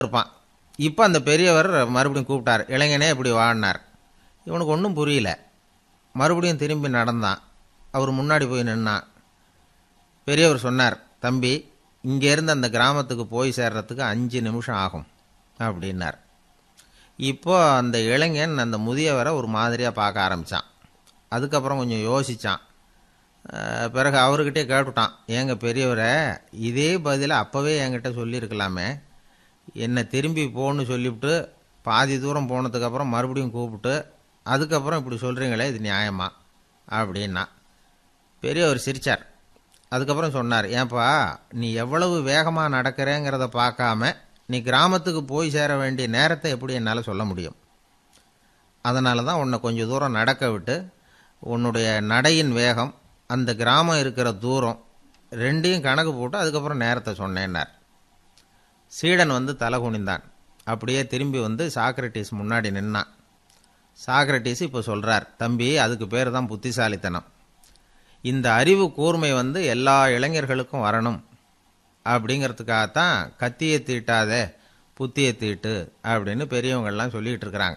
இருப்பான். இப்போ அந்த பெரியவர் மறுபடியும் கூப்பிட்டார், இளைஞனே இப்படி வாடினார். இவனுக்கு ஒன்றும் புரியல. மறுபடியும் திரும்பி நடந்தான். அவர் முன்னாடி போய் நின்னான். பெரியவர் சொன்னார், தம்பி, இங்கேருந்து அந்த கிராமத்துக்கு போய் சேர்றதுக்கு 5 நிமிஷம் ஆகும் அப்படின்னார். இப்போ அந்த இளைஞன் அந்த முதியவரை ஒரு மாதிரியாக பார்க்க ஆரம்பித்தான். அதுக்கப்புறம் கொஞ்சம் யோசித்தான். பிறகு அவர்கிட்டே கேட்டுட்டான், ஏங்க பெரியவரை, இதே பதிலை அப்போவே என்கிட்ட சொல்லியிருக்கலாமே, என்னை திரும்பி போன்னு சொல்லிவிட்டு பாதி தூரம் போனதுக்கப்புறம் மறுபடியும் கூப்பிட்டு அதுக்கப்புறம் இப்படி சொல்கிறீங்களே, இது நியாயமா அப்படின்னா. பெரியவர் சிரித்தார். அதுக்கப்புறம் சொன்னார், ஏன்பா, நீ எவ்வளவு வேகமாக நடக்கிறேங்கிறத பார்க்காம நீ கிராமத்துக்கு போய் சேர வேண்டிய நேரத்தை எப்படி என்னால் சொல்ல முடியும்? அதனால தான் உன்னை கொஞ்சம் தூரம் நடக்க விட்டு உன்னுடைய நடையின் வேகம், அந்த கிராமம் இருக்கிற தூரம் ரெண்டையும் கணக்கு போட்டு அதுக்கப்புறம் நேரத்தை சொன்னேன்னார். சீடன் வந்து தலை குனிந்தான். அப்படியே திரும்பி வந்து சாக்ரட்டிஸ் முன்னாடி நின்னான். சாக்ரட்டிஸ் இப்போ சொல்கிறார், தம்பி, அதுக்கு பேர் தான் புத்திசாலித்தனம். இந்த அறிவு கூர்மை வந்து எல்லா இளைஞர்களுக்கும் வரணும் அப்படிங்கிறதுக்காகத்தான் கத்தியை தீட்டாத புத்தியை தீட்டு அப்படின்னு பெரியவங்கள்லாம் சொல்லிகிட்டு இருக்கிறாங்க.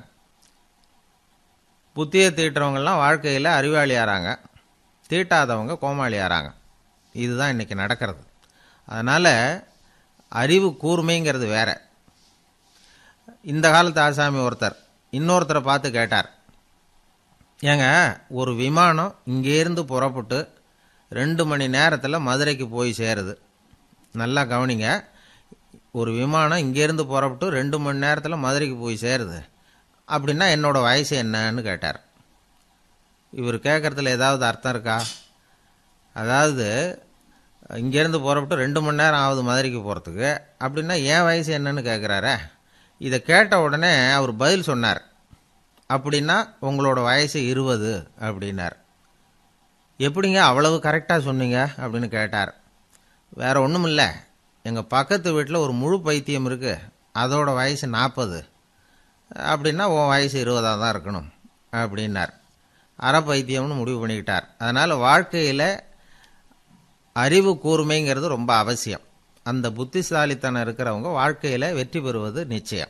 புத்தியை தீட்டுறவங்கெல்லாம் வாழ்க்கையில் அறிவாளியாகிறாங்க, தீட்டாதவங்க கோமாளியாகிறாங்க. இதுதான் இன்றைக்கி நடக்கிறது. அதனால் அறிவு கூர்மைங்கிறது வேற. இந்த காலத்து ஆசாமி ஒருத்தர் இன்னொருத்தரை பார்த்து கேட்டார், ஏங்க, ஒரு விமானம் இங்கேருந்து புறப்பட்டு 2 மணி நேரத்தில் மதுரைக்கு போய் சேருது. நல்லா கவனிங்க, ஒரு விமானம் இங்கேருந்து புறப்பட்டு 2 மணி நேரத்தில் மதுரைக்கு போய் சேருது அப்படின்னா என்னோட வயசு என்னன்னு கேட்டார். இவர் கேட்குறதுல ஏதாவது அர்த்தம் இருக்கா? அதாவது இங்கேருந்து புறப்பட்டு 2 மணி நேரம் ஆகுது மதுரைக்கு போகிறதுக்கு, அப்படின்னா என் வயசு என்னன்னு கேட்குறாரே. இதை கேட்ட உடனே அவர் பதில் சொன்னார், அப்படின்னா உங்களோட வயசு 20 அப்படின்னார். எப்படிங்க அவ்வளவு கரெக்டாக சொன்னீங்க அப்படின்னு கேட்டார். வேற ஒன்றும் இல்லை, எங்கள் பக்கத்து வீட்டில் ஒரு முழு பைத்தியம் இருக்குது, அதோட வயசு 40, அப்படின்னா உன் வயசு 20 தான் இருக்கணும் அப்படின்னார். அரை பைத்தியம்னு முடிவு பண்ணிக்கிட்டார். அதனால் வாழ்க்கையில் அறிவு கூர்மைங்கிறது ரொம்ப அவசியம். அந்த புத்திசாலித்தனம் இருக்கிறவங்க வாழ்க்கையில் வெற்றி பெறுவது நிச்சயம்.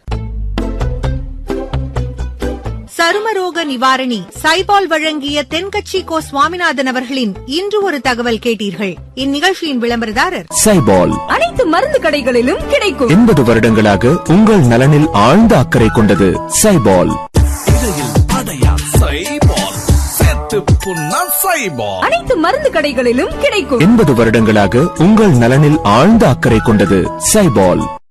சருமரோக நிவாரணி சைபால் வழங்கிய தென்கட்சி கோ சுவாமிநாதன் அவர்களின் இன்று ஒரு தகவல் கேட்டீர்கள். இந்நிகழ்ச்சியின் விளம்பரதாரர் சைபால். அனைத்து மருந்து கடைகளிலும் கிடைக்கும். 80 வருடங்களாக உங்கள் நலனில் ஆழ்ந்த அக்கறை கொண்டது சைபால். அனைத்து மருந்து கடைகளிலும் கிடைக்கும். 80 வருடங்களாக உங்கள் நலனில் ஆழ்ந்த அக்கறை கொண்டது சைபால்.